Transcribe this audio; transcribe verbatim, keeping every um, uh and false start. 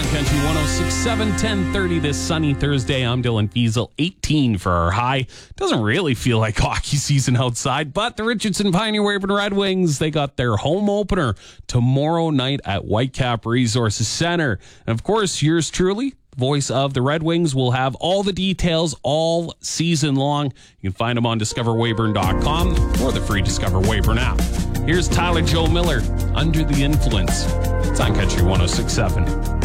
Country one oh six point seven, ten thirty this sunny Thursday. I'm Dylan Fiesel, eighteen for our high. Doesn't really feel like hockey season outside, but the Richardson Pioneer Weyburn Red Wings, they got their home opener tomorrow night at Whitecap Resources Center. And of course, yours truly, voice of the Red Wings, will have all the details all season long. You can find them on discover weyburn dot com or the free Discover Weyburn app. Here's Tyler Joe Miller, Under the Influence. It's on Country one oh six point seven.